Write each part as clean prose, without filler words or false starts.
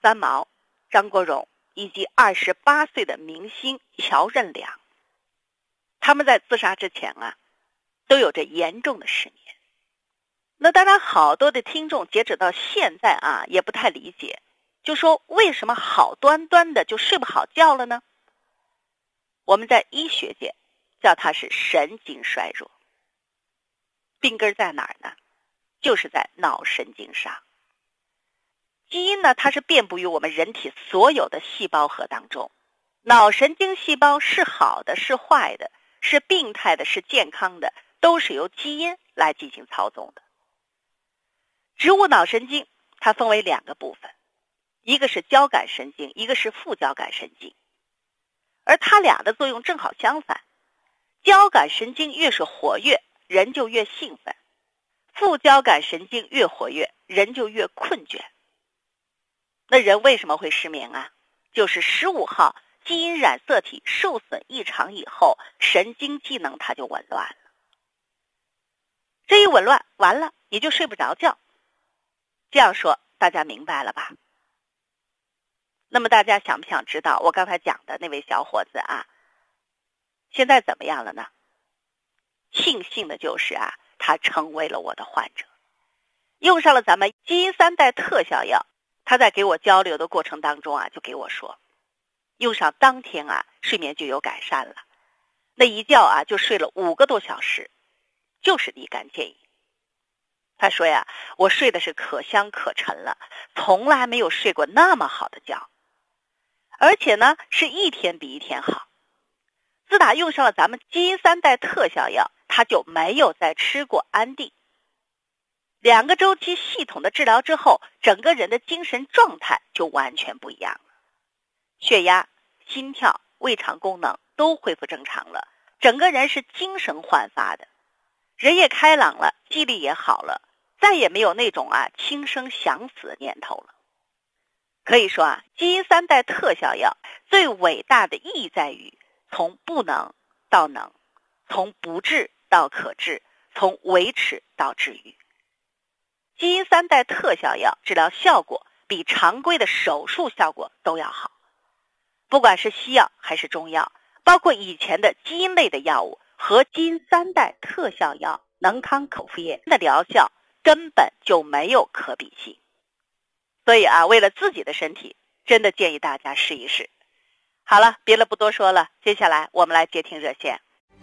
三毛、张国荣以及28岁的明星乔任梁。他们在自杀之前啊，都有着严重的失眠。那当然好多的听众截止到现在啊，也不太理解，就说为什么好端端的就睡不好觉了呢？我们在医学界叫它是神经衰弱。病根在哪儿呢？就是在脑神经上。基因呢，它是遍布于我们人体所有的细胞核当中。脑神经细胞是好的是坏的，是病态的是健康的，都是由基因来进行操纵的。植物脑神经它分为2个部分，一个是交感神经，一个是副交感神经。而它俩的作用正好相反，交感神经越是活跃，人就越兴奋；副交感神经越活跃，人就越困倦。那人为什么会失眠啊？就是15号基因染色体受损异常以后，神经机能它就紊乱了。这一紊乱完了，你就睡不着觉。这样说大家明白了吧？那么大家想不想知道我刚才讲的那位小伙子啊，现在怎么样了呢？庆幸的就是啊，他成为了我的患者，用上了咱们基因3代特效药。他在给我交流的过程当中啊，就给我说，用上当天啊，睡眠就有改善了。那一觉啊，就睡了5个多小时，就是立竿见影。他说呀，我睡的是可香可沉了，从来没有睡过那么好的觉，而且呢，是一天比一天好。自打用上了咱们基因3代特效药，他就没有再吃过安定。2个周期系统的治疗之后，整个人的精神状态就完全不一样了，血压、心跳、胃肠功能都恢复正常了，整个人是精神焕发的，人也开朗了，记忆力也好了，再也没有那种轻生想死的念头了。可以说啊，基因3代特效药最伟大的意义在于从不能到能，从不治到可治，从维持到治愈。基因3代特效药治疗效果比常规的手术效果都要好，不管是西药还是中药，包括以前的基因类的药物和基因3代特效药能康口服液的疗效根本就没有可比性。所以啊，为了自己的身体，真的建议大家试一试。好了，别的不多说了，接下来我们来接听热线。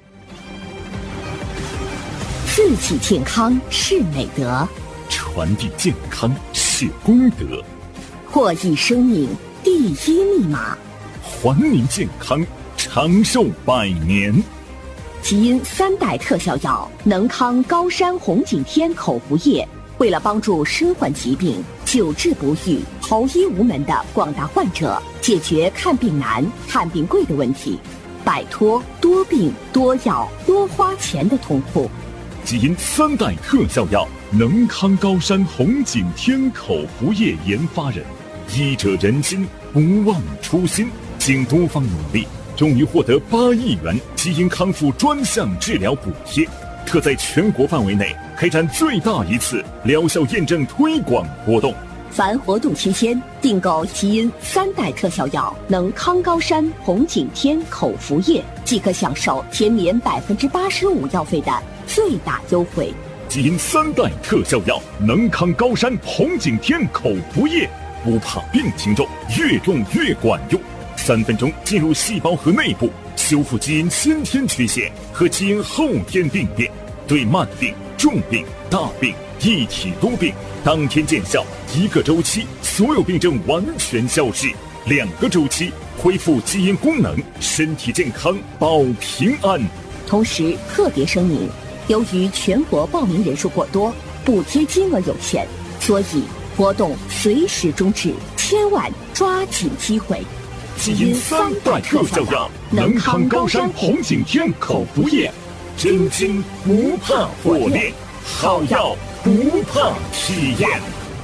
自己健康是美德， 传递健康是功德， 获益生命第一密码， 还您健康长寿100年。 基因3代特效药能康高山红景天口服液，为了帮助身患疾病、久治不愈、求医无门的广大患者解决看病难、看病贵的问题，摆脱多病多药多花钱的痛苦。 基因3代特效药能康高山红景天口服液研发人，医者仁心，不忘初心，经多方努力，终于获得8亿元基因康复专项治疗补贴，特在全国范围内开展最大一次疗效验证推广活动。 凡活动期间订购基因3代特效药能康高山红景天口服液，即可享受全免85%药费的最大优惠。 基因3代特效药能康高山红景天口服液，不怕病情重，越重越管用，3分钟进入细胞核内部，修复基因先天缺陷和基因后天病变，对慢病、重病、大病、一体多病当天见效，1个周期所有病症完全消失，2个周期恢复基因功能，身体健康保平安。 同时特别声明，由于全国报名人数过多，补贴金额有限，所以活动随时终止，千万抓紧机会。 基因3代特效药能康高山红景天口服液，真金不怕火炼，好药不怕体验。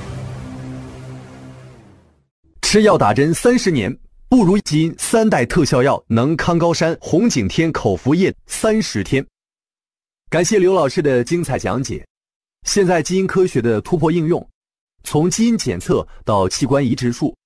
吃药打针30年，不如基因3代特效药能康高山红景天口服液30天。感谢刘老师的精彩讲解。现在基因科学的突破应用，从基因检测到器官移植术，